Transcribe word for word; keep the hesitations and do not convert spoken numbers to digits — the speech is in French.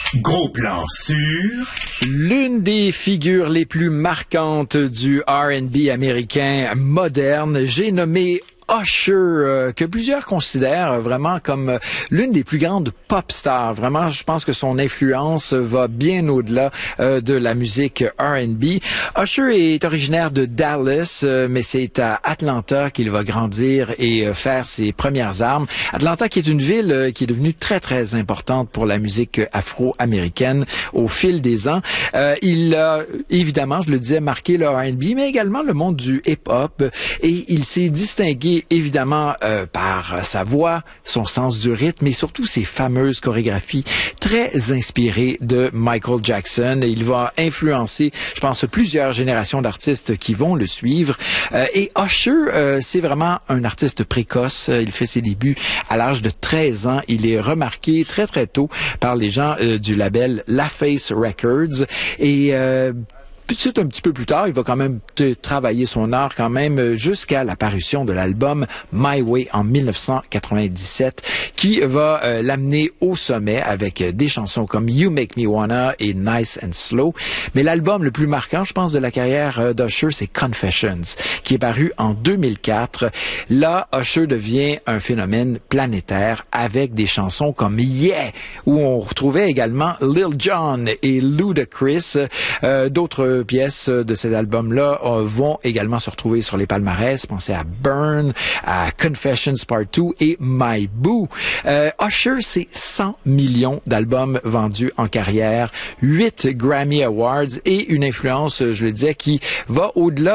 Gros plan sur... L'une des figures les plus marquantes du R and B américain moderne, j'ai nommé Usher, euh, que plusieurs considèrent vraiment comme euh, l'une des plus grandes pop stars. Vraiment, je pense que son influence va bien au-delà euh, de la musique R and B. Usher est originaire de Dallas, euh, mais c'est à Atlanta qu'il va grandir et euh, faire ses premières armes. Atlanta qui est une ville euh, qui est devenue très, très importante pour la musique afro-américaine au fil des ans. Euh, il a, évidemment, je le disais, marqué le R and B, mais également le monde du hip-hop, et il s'est distingué évidemment euh, par sa voix, son sens du rythme et surtout ses fameuses chorégraphies très inspirées de Michael Jackson. Et il va influencer, je pense, plusieurs générations d'artistes qui vont le suivre. Euh, et Usher, euh, c'est vraiment un artiste précoce. Il fait ses débuts à l'âge de treize ans. Il est remarqué très très tôt par les gens euh, du label LaFace Records. Et euh, Puis un petit peu plus tard, il va quand même travailler son art quand même jusqu'à l'apparition de l'album My Way en dix-neuf cent quatre-vingt-dix-sept, qui va euh, l'amener au sommet avec des chansons comme You Make Me Wanna et Nice and Slow. Mais l'album le plus marquant, je pense, de la carrière euh, d'Usher, c'est Confessions, qui est paru en deux mille quatre. Là, Usher devient un phénomène planétaire avec des chansons comme Yeah, où on retrouvait également Lil Jon et Ludacris. Euh, d'autres pièces de cet album-là euh, vont également se retrouver sur les palmarès. Pensez à Burn, à Confessions Part deux et My Boo. Euh, Usher, c'est cent millions d'albums vendus en carrière, huit Grammy Awards et une influence, je le disais, qui va au-delà